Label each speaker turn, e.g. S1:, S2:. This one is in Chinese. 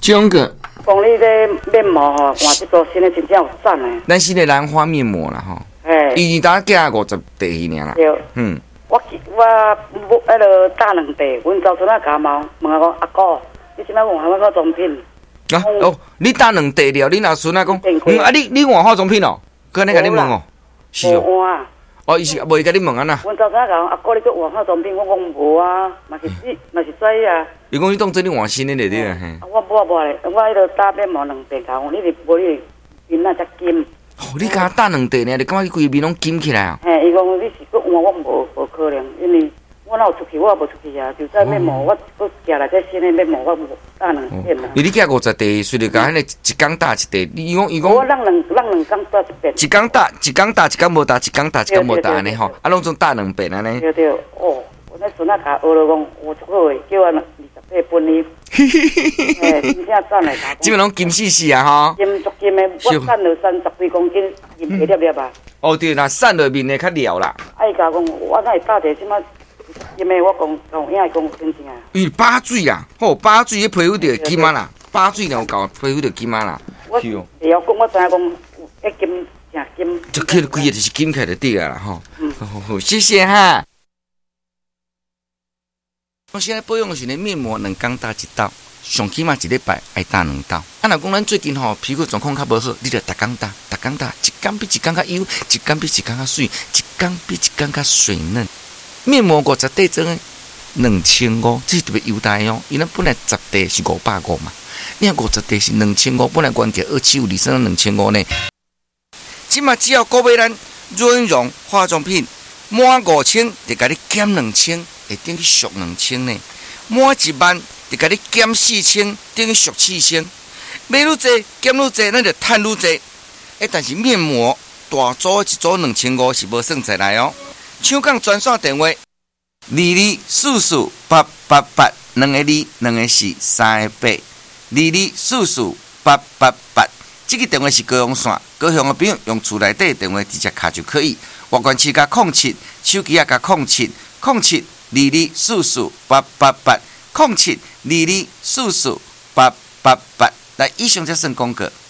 S1: 种个。
S2: 讲你这面膜吼，换这个新的真正有赞诶。
S1: 咱是个兰花面膜啦吼。
S2: 嘿。
S1: 伊打价50地尔啦。
S2: 对。我迄落打2地，阮早阵啊甲毛问我讲阿哥，你即摆换化妆品？
S1: 你打2地了，你阿孙啊讲，你换化妆品哦？搁安尼甲你问哦？是哦。伊是袂甲你问安那？
S2: 阮早阵啊讲阿哥，你搁换化妆品？我讲无啊，嘛是知啊。
S1: 伊讲你当做你换新的咧，对啊。
S2: 我无咧，我迄落打面膜2地甲我，你是无你面那只金。
S1: 你甲打2地呢？你感觉你规面拢金起来啊？
S2: 伊讲你是搁换，我无可能，因为我哪有出去，我也无出去啊。就在面膜，我搁寄来这新的面膜，我无打2片啊。
S1: 你寄50地，虽然讲迄个一工打一地，伊讲。
S2: 我让两工打一遍。一工
S1: 打，一工无打，一工打，一工无打安尼吼，拢总打2遍安尼。
S2: 对，我那孙仔甲学了讲，我足好诶，叫我20岁分你。真正赞诶！
S1: 基本拢金死死啊吼。
S2: 金足金诶，我瘦了30几公斤，金一粒粒啊。
S1: 对啦，瘦落面诶较了啦。
S2: 伊甲讲，我哪会打者即摆金诶？我讲影讲真正啊。
S1: 伊把水啊，把水迄皮肤就金啊啦，把水然后搞皮肤就金啊啦。
S2: 是哦。会晓讲，我知影讲，迄金正金。
S1: 就起规个就是金起来就对啊啦吼。好，谢谢哈。我现在保养时呢，面膜2工打1道，上起码1礼拜爱打2道。若讲咱最近皮肤状况较无好，你就逐工打，一工比一工较油，一工比一工较水，一工比一工较水嫩。面膜50块装的2500，这是特别优待哦。因为本来10块是550嘛，你看50块是2500，本来原价2752升到2500呢。即马只要购买咱润绒化妆品满5000，就甲你减2000。会等于俗2000呢，满10000就甲你减4000，等于俗4000。买愈济减愈济，咱就赚愈济。但是面膜大组一组2500是无算出来哦。抢讲专线电话22448888，2个2，2个4，3个8，22448888。这个电话是高雄线，高雄的朋友用厝内底电话直接卡就可以。外关市加07，手机也加0722448888，0722448888。来，以上才算广告。